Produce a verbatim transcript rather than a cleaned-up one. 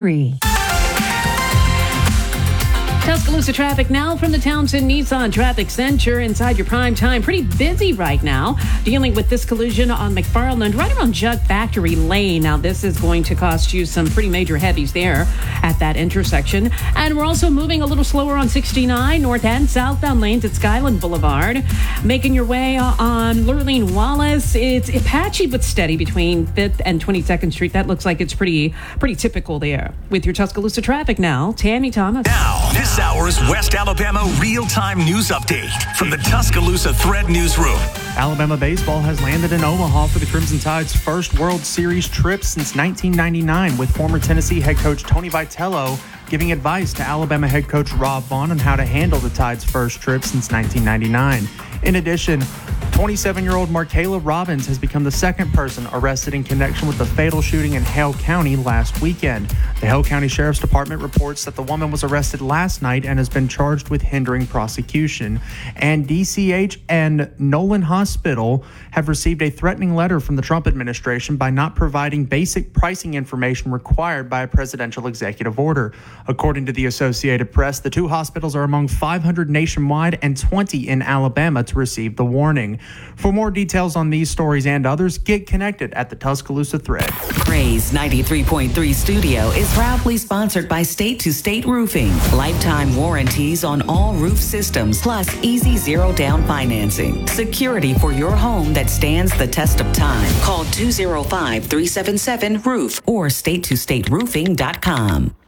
three. Tuscaloosa traffic now from the Townsend Nissan Traffic Center inside your prime time. Pretty busy right now, dealing with this collision on McFarland right around Jug Factory Lane. Now, this is going to cost you some pretty major heavies there at that intersection. And we're also moving a little slower on sixty-nine, north and southbound lanes at Skyland Boulevard. Making your way on Lurleen Wallace. It's patchy but steady between fifth and twenty-second Street. That looks like it's pretty, pretty typical there. With your Tuscaloosa traffic now, Tammy Thomas. Now, this hour's West Alabama real-time news update from the Tuscaloosa Thread Newsroom. Alabama baseball has landed in Omaha for the Crimson Tide's first World Series trip since nineteen ninety-nine, with former Tennessee head coach Tony Vitello giving advice to Alabama head coach Rob Vaughn on how to handle the Tide's first trip since nineteen ninety-nine. In addition, twenty-seven-year-old Markayla Robbins has become the second person arrested in connection with the fatal shooting in Hale County last weekend. The Hale County Sheriff's Department reports that the woman was arrested last night and has been charged with hindering prosecution. And D C H and Nolan Hospital have received a threatening letter from the Trump administration by not providing basic pricing information required by a presidential executive order. According to the Associated Press, the two hospitals are among five hundred nationwide and twenty in Alabama to receive the warning. For more details on these stories and others, get connected at the Tuscaloosa Thread. Gray's ninety-three point three studio is proudly sponsored by State to State Roofing. Lifetime warranties on all roof systems, plus easy zero down financing. Security for your home that stands the test of time. Call two oh five, three seven seven, roof or state to state roofing dot com.